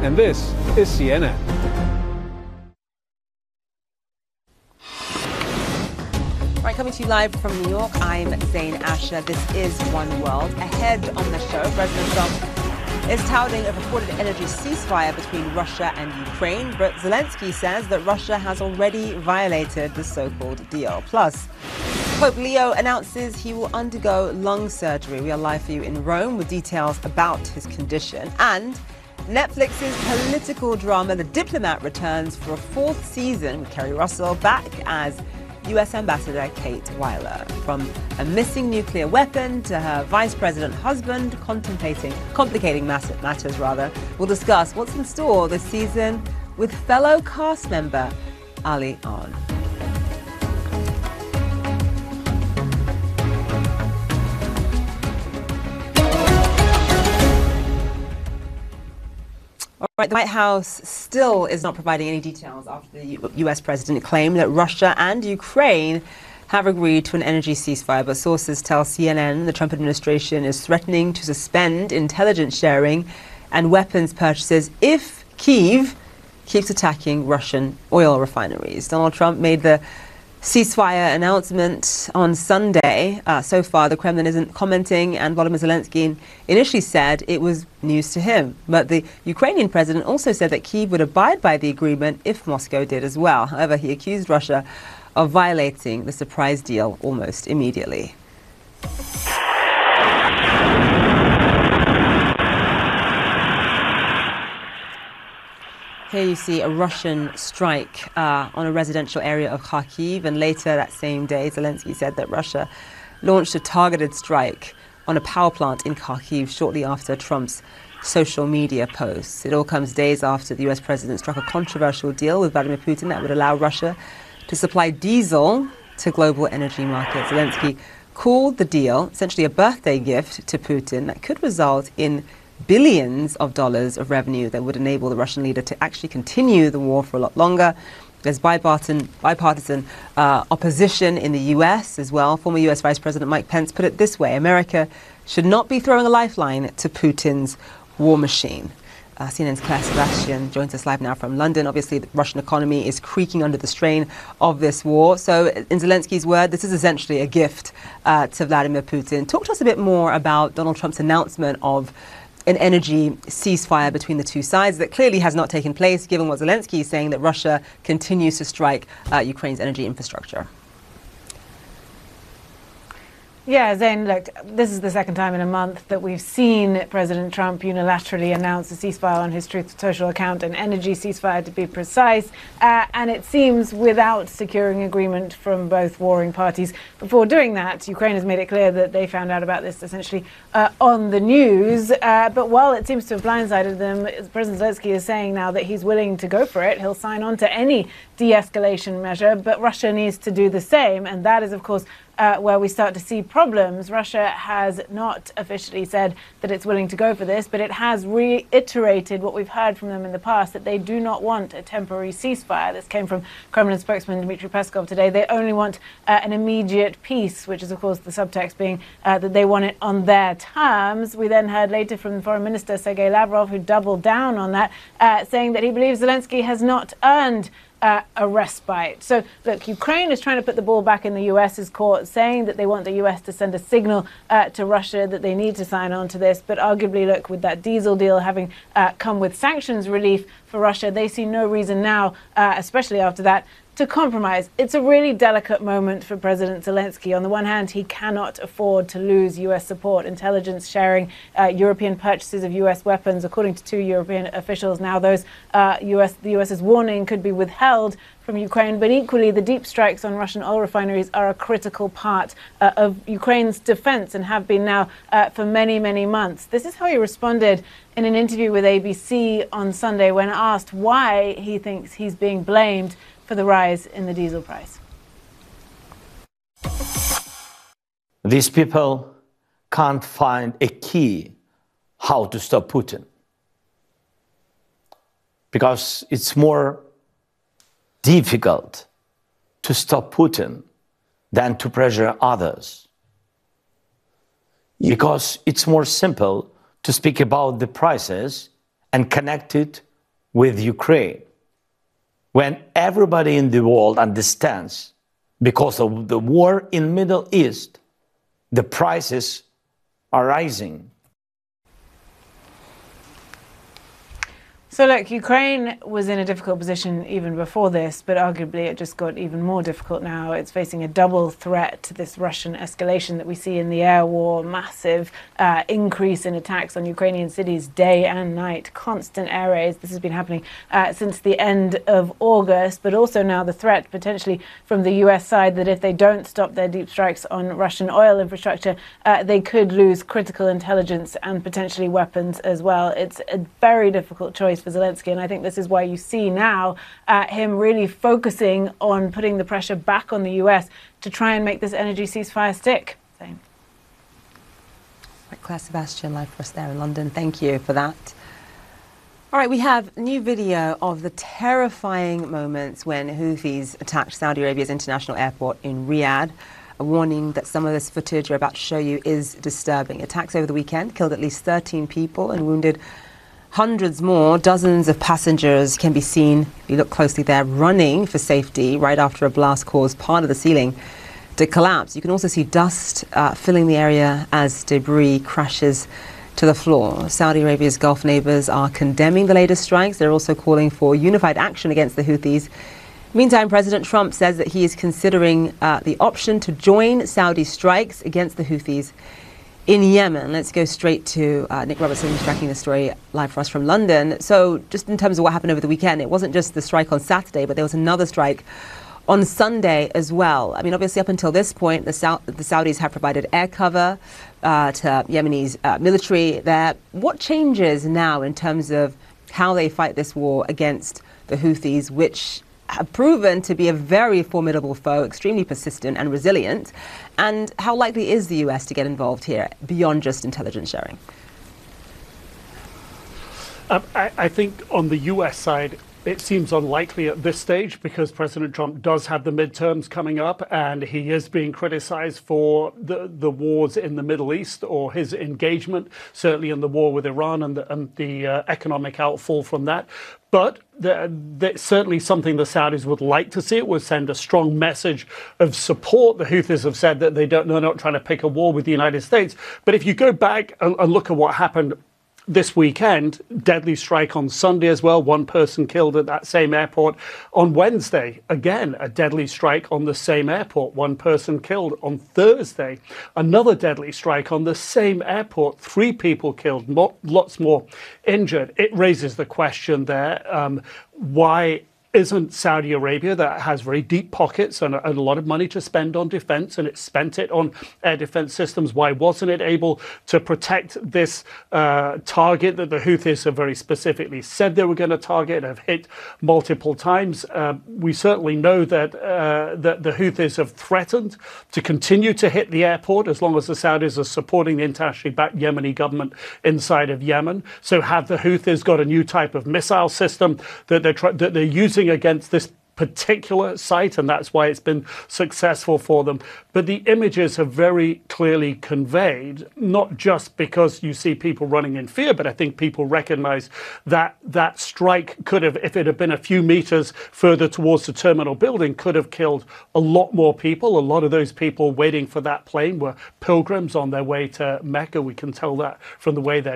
And this is CNN. All right, coming to you live from New York, I'm Zain Asher. This is One World. Ahead on the show, President Trump is touting a purported energy ceasefire between Russia and Ukraine, but Zelensky says that Russia has already violated the so-called deal. Plus, Pope Leo announces he will undergo lung surgery. We are live for you in Rome with details about his condition. And Netflix's political drama The Diplomat returns for a fourth season with Kerry Russell back as U.S. Ambassador Kate Weiler. From a missing nuclear weapon to her vice president husband complicating matters. We'll discuss what's in store this season with fellow cast member Ali Ahn. All right, the White House still is not providing any details after the U.S. president claimed that Russia and Ukraine have agreed to an energy ceasefire. But sources tell CNN the Trump administration is threatening to suspend intelligence sharing and weapons purchases if Kyiv keeps attacking Russian oil refineries. Donald Trump made the ceasefire announcement on Sunday. So far, the Kremlin isn't commenting, and Volodymyr Zelensky initially said it was news to him. But the Ukrainian president also said that Kyiv would abide by the agreement if Moscow did as well. However, he accused Russia of violating the surprise deal almost immediately. Here you see a Russian strike on a residential area of Kharkiv, and later that same day, Zelensky said that Russia launched a targeted strike on a power plant in Kharkiv shortly after Trump's social media posts. It all comes days after the US president struck a controversial deal with Vladimir Putin that would allow Russia to supply diesel to global energy markets. Zelensky called the deal essentially a birthday gift to Putin that could result in billions of dollars of revenue that would enable the Russian leader to actually continue the war for a lot longer. There's bipartisan opposition in the US as well. Former US Vice President Mike Pence put it this way: America should not be throwing a lifeline to Putin's war machine. CNN's Claire Sebastian joins us live now from London. Obviously, the Russian economy is creaking under the strain of this war. So in Zelensky's word, this is essentially a gift to Vladimir Putin. Talk to us a bit more about Donald Trump's announcement of an energy ceasefire between the two sides that clearly has not taken place, given what Zelensky is saying, that Russia continues to strike Ukraine's energy infrastructure. Yeah, Zain, look, this is the second time in a month that we've seen President Trump unilaterally announce a ceasefire on his Truth Social account, an energy ceasefire to be precise, and it seems without securing agreement from both warring parties. Before doing that, Ukraine has made it clear that they found out about this essentially on the news, but while it seems to have blindsided them, President Zelensky is saying now that he's willing to go for it. He'll sign on to any de-escalation measure, but Russia needs to do the same, and that is, of course, where we start to see problems. Russia has not officially said that it's willing to go for this, but it has reiterated what we've heard from them in the past, that they do not want a temporary ceasefire. This came from Kremlin spokesman Dmitry Peskov today. They only want an immediate peace, which is, of course, the subtext being that they want it on their terms. We then heard later from Foreign Minister Sergei Lavrov, who doubled down on that, saying that he believes Zelensky has not earned a respite. So, look, Ukraine is trying to put the ball back in the US's court, saying that they want the US to send a signal to Russia that they need to sign on to this. But arguably, look, with that diesel deal having come with sanctions relief for Russia, they see no reason now, especially after that, to compromise. It's a really delicate moment for President Zelensky. On the one hand, he cannot afford to lose US support. Intelligence sharing, European purchases of US weapons, according to two European officials. Now those the US's warning could be withheld from Ukraine, but equally the deep strikes on Russian oil refineries are a critical part of Ukraine's defense and have been now for many, many months. This is how he responded in an interview with ABC on Sunday when asked why he thinks he's being blamed for the rise in the diesel price. These people can't find a key how to stop Putin, because it's more difficult to stop Putin than to pressure others, because it's more simple to speak about the prices and connect it with Ukraine when everybody in the world understands because of the war in Middle East, the prices are rising. So look, Ukraine was in a difficult position even before this, but arguably it just got even more difficult now. It's facing a double threat to this Russian escalation that we see in the air war, massive increase in attacks on Ukrainian cities day and night, constant air raids. This has been happening since the end of August, but also now the threat potentially from the US side that if they don't stop their deep strikes on Russian oil infrastructure, they could lose critical intelligence and potentially weapons as well. It's a very difficult choice for Zelensky, and I think this is why you see now him really focusing on putting the pressure back on the US to try and make this energy ceasefire stick. Same. Right, Claire Sebastian, live for us there in London. Thank you for that. All right, we have new video of the terrifying moments when Houthis attacked Saudi Arabia's international airport in Riyadh. A warning that some of this footage we're about to show you is disturbing. Attacks over the weekend killed at least 13 people and wounded hundreds more. Dozens of passengers can be seen, if you look closely there, running for safety right after a blast caused part of the ceiling to collapse. You can also see dust filling the area as debris crashes to the floor. Saudi Arabia's Gulf neighbors are condemning the latest strikes. They're also calling for unified action against the Houthis. Meantime, President Trump says that he is considering the option to join Saudi strikes against the Houthis in Yemen. Let's go straight to Nick Robertson, who's tracking the story live for us from London. So just in terms of what happened over the weekend, it wasn't just the strike on Saturday, but there was another strike on Sunday as well. I mean, obviously up until this point, the Saudis have provided air cover to Yemenis military there. What changes now in terms of how they fight this war against the Houthis, which have proven to be a very formidable foe, extremely persistent and resilient? And how likely is the US to get involved here beyond just intelligence sharing? I think on the US side, it seems unlikely at this stage because President Trump does have the midterms coming up and he is being criticized for the wars in the Middle East or his engagement, certainly in the war with Iran and the economic outfall from that. But that's certainly something the Saudis would like to see. It would send a strong message of support. The Houthis have said that they're not trying to pick a war with the United States. But if you go back and look at what happened this weekend, deadly strike on Sunday as well, one person killed at that same airport. On Wednesday, again, a deadly strike on the same airport, one person killed. On Thursday, another deadly strike on the same airport, 3 people killed, lots more injured. It raises the question there, why isn't Saudi Arabia, that has very deep pockets and a lot of money to spend on defense, and it spent it on air defense systems, why wasn't it able to protect this target that the Houthis have very specifically said they were going to target and have hit multiple times? We certainly know that the Houthis have threatened to continue to hit the airport as long as the Saudis are supporting the internationally backed Yemeni government inside of Yemen. So have the Houthis got a new type of missile system that they're using against this particular site, and that's why it's been successful for them. But the images have very clearly conveyed, not just because you see people running in fear, but I think people recognize that that strike could have, if it had been a few meters further towards the terminal building, could have killed a lot more people. A lot of those people waiting for that plane were pilgrims on their way to Mecca. We can tell that from the way they're